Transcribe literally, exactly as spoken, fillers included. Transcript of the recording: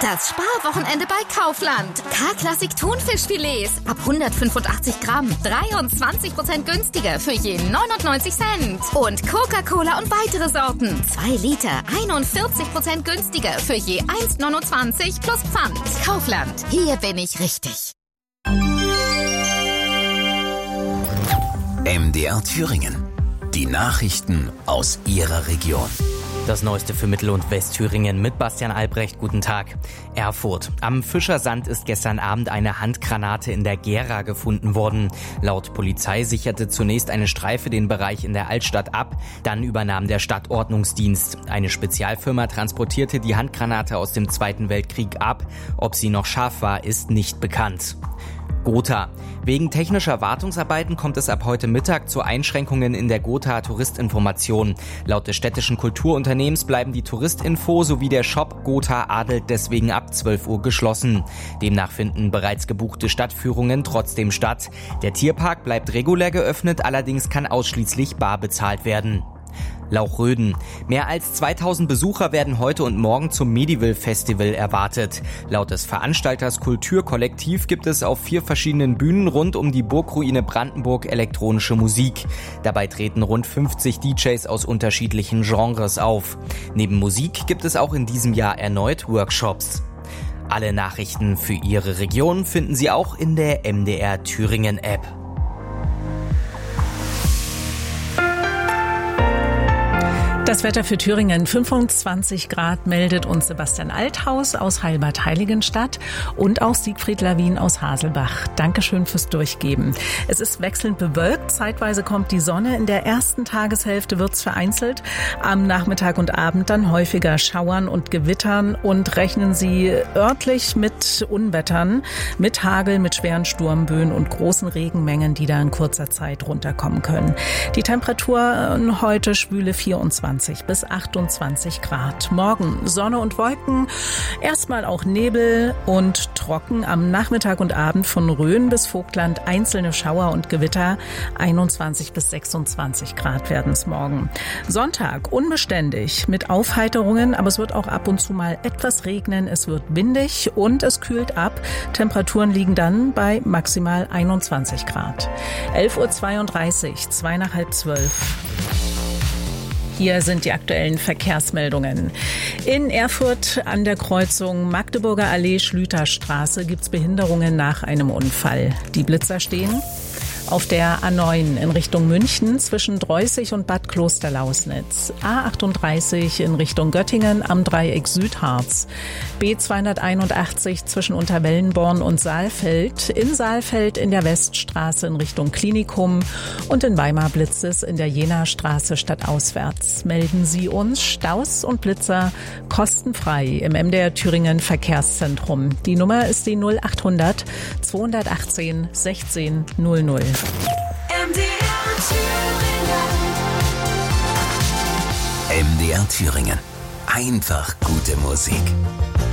Das Sparwochenende bei Kaufland. K-Klassik Thunfischfilets ab hundertfünfundachtzig Gramm. dreiundzwanzig Prozent günstiger für je neunundneunzig Cent. Und Coca-Cola und weitere Sorten. zwei Liter, einundvierzig Prozent günstiger für je eins neunundzwanzig plus Pfand. Kaufland. Hier bin ich richtig. M D R Thüringen. Die Nachrichten aus Ihrer Region. Das Neueste für Mittel- und Westthüringen mit Bastian Albrecht. Guten Tag. Erfurt. Am Fischersand ist gestern Abend eine Handgranate in der Gera gefunden worden. Laut Polizei sicherte zunächst eine Streife den Bereich in der Altstadt ab. Dann übernahm der Stadtordnungsdienst. Eine Spezialfirma transportierte die Handgranate aus dem Zweiten Weltkrieg ab. Ob sie noch scharf war, ist nicht bekannt. Gotha. Wegen technischer Wartungsarbeiten kommt es ab heute Mittag zu Einschränkungen in der Gotha Touristinformation. Laut des städtischen Kulturunternehmens bleiben die Touristinfo sowie der Shop Gotha Adelt deswegen ab zwölf Uhr geschlossen. Demnach finden bereits gebuchte Stadtführungen trotzdem statt. Der Tierpark bleibt regulär geöffnet, allerdings kann ausschließlich bar bezahlt werden. Lauchröden. Mehr als zweitausend Besucher werden heute und morgen zum Medieval Festival erwartet. Laut des Veranstalters Kulturkollektiv gibt es auf vier verschiedenen Bühnen rund um die Burgruine Brandenburg elektronische Musik. Dabei treten rund fünfzig D Js aus unterschiedlichen Genres auf. Neben Musik gibt es auch in diesem Jahr erneut Workshops. Alle Nachrichten für Ihre Region finden Sie auch in der M D R Thüringen App. Das Wetter für Thüringen, fünfundzwanzig Grad, meldet uns Sebastian Althaus aus Heilbad-Heiligenstadt und auch Siegfried Lawin aus Haselbach. Dankeschön fürs Durchgeben. Es ist wechselnd bewölkt, zeitweise kommt die Sonne. In der ersten Tageshälfte wird's vereinzelt, am Nachmittag und Abend dann häufiger Schauern und Gewittern und rechnen Sie örtlich mit Unwettern, mit Hagel, mit schweren Sturmböen und großen Regenmengen, die da in kurzer Zeit runterkommen können. Die Temperatur heute schwüle vierundzwanzig bis achtundzwanzig Grad. Morgen Sonne und Wolken, erstmal auch Nebel und trocken. Am Nachmittag und Abend von Rhön bis Vogtland einzelne Schauer und Gewitter. einundzwanzig bis sechsundzwanzig Grad werden es morgen. Sonntag unbeständig mit Aufheiterungen, aber es wird auch ab und zu mal etwas regnen. Es wird windig und es kühlt ab. Temperaturen liegen dann bei maximal einundzwanzig Grad. elf Uhr zweiunddreißig, zwei nach halb zwölf. Hier sind die aktuellen Verkehrsmeldungen. In Erfurt an der Kreuzung Magdeburger Allee, Schlüterstraße gibt's Behinderungen nach einem Unfall. Die Blitzer stehen auf der A neun in Richtung München zwischen Dreußig und Bad Klosterlausnitz. A achtunddreißig in Richtung Göttingen am Dreieck Südharz. B zweihunderteinundachtzig zwischen Unterwellenborn und Saalfeld. In Saalfeld in der Weststraße in Richtung Klinikum. Und in Weimar blitzt es in der Jena-Straße stadtauswärts. Melden Sie uns Staus und Blitzer kostenfrei im M D R Thüringen Verkehrszentrum. Die Nummer ist die null achthundert zweihundertachtzehn sechzehn null null. M D R Thüringen. M D R Thüringen. Einfach gute Musik.